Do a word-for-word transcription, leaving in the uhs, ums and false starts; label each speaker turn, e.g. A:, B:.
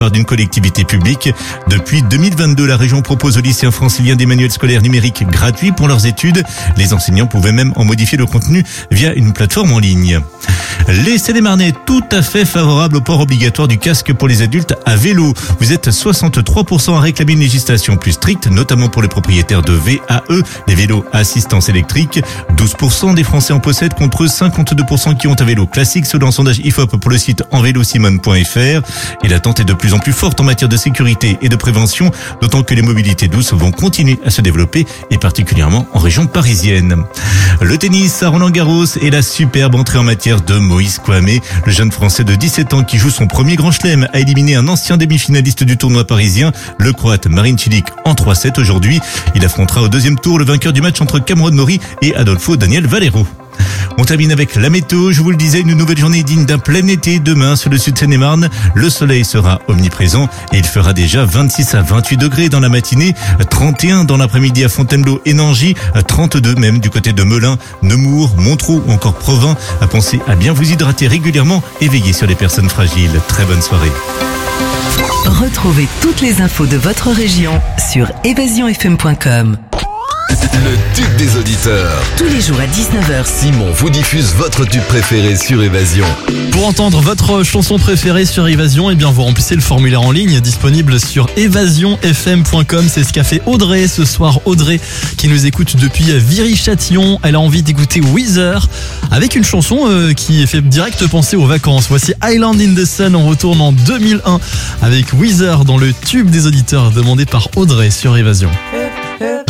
A: d'une collectivité publique. Depuis deux mille vingt-deux, la région propose aux lycéens franciliens des manuels scolaires numériques gratuits pour leurs études. Les enseignants pouvaient même en modifier le contenu via une plateforme en ligne. Les Seine-et-Marnais, tout à fait favorables au port obligatoire du casque pour les adultes à vélo. Vous êtes soixante-trois pour cent à réclamer une législation plus stricte, notamment pour les propriétaires de V A E, les vélos à assistance électrique. douze pour cent des Français en possèdent contre cinquante-deux pour cent qui ont un vélo classique, selon un sondage I F O P pour le site envélosimone point F R. Et l'attente est de plus en plus forte en matière de sécurité et de prévention, d'autant que les mobilités douces vont continuer à se développer, et particulièrement en région parisienne. Le tennis à Roland-Garros et la superbe entrée en matière de Moïse Kouamé. Le jeune Français de dix-sept ans qui joue son premier grand chelem a éliminé un ancien demi-finaliste du tournoi parisien, le Croate Marin Cilic, en trois sept aujourd'hui. Il affrontera au deuxième tour le vainqueur du match entre Cameron Norrie et Adolfo Daniel Valero. On termine avec la météo. Je vous le disais, une nouvelle journée digne d'un plein été demain sur le sud Seine-et-Marne. Le soleil sera omniprésent et il fera déjà vingt-six à vingt-huit degrés dans la matinée, trente et un dans l'après-midi à Fontainebleau et Nangy, trente-deux même du côté de Melun, Nemours, Montreux ou encore Provins. À penser à bien vous hydrater régulièrement et veiller sur les personnes fragiles. Très bonne soirée.
B: Retrouvez toutes les infos de votre région sur évasion f m point com.
C: Le tube des auditeurs.
B: Tous les jours à dix-neuf heures.
C: Simon vous diffuse votre tube préféré sur Évasion.
D: Pour entendre votre chanson préférée sur Évasion, eh bien vous remplissez le formulaire en ligne disponible sur évasion f m point com. C'est ce qu'a fait Audrey ce soir. Audrey qui nous écoute depuis Viry-Châtillon. Elle a envie d'écouter Weezer avec une chanson euh, qui fait direct penser aux vacances. Voici Island in the Sun. On retourne en deux mille un avec Weezer dans le tube des auditeurs demandé par Audrey sur Évasion.